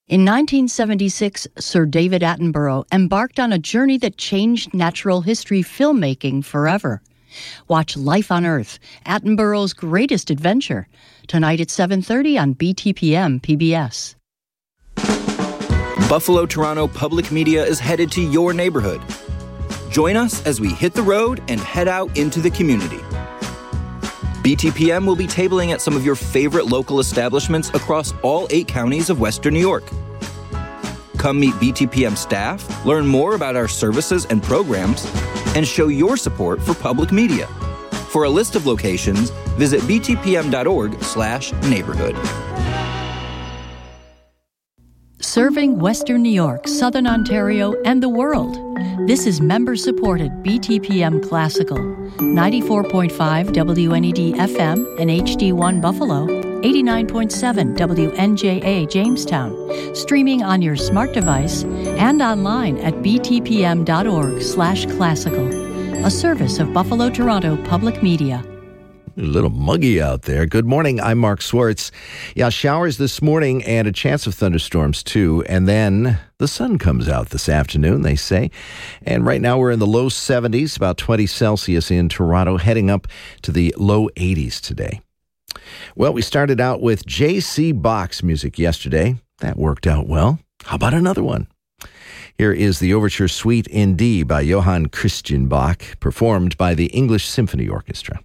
In 1976, Sir David Attenborough embarked on a journey that changed natural history filmmaking forever. Watch Life on Earth, Attenborough's greatest adventure, tonight at 7:30 on BTPM PBS. Buffalo Toronto Public Media is headed to your neighborhood. Join us as we hit the road and head out into the community. BTPM will be tabling at some of your favorite local establishments across all 8 counties of Western New York. Come meet BTPM staff, learn more about our services and programs, and show your support for public media. For a list of locations, visit btpm.org/neighborhood. Serving Western New York, Southern Ontario, and the world. This is member-supported BTPM Classical, 94.5 WNED FM and HD1 Buffalo, 89.7 WNJA Jamestown, streaming on your smart device and online at btpm.org/classical, a service of Buffalo Toronto Public Media. A little muggy out there. Good morning, I'm Mark Swartz. Yeah, showers this morning and a chance of thunderstorms too. And then the sun comes out this afternoon, they say. And right now we're in the low 70s, about 20 Celsius in Toronto, heading up to the low 80s today. Well, we started out with J.C. Bach's music yesterday. That worked out well. How about another one? Here is the Overture Suite in D by Johann Christian Bach, performed by the English Symphony Orchestra.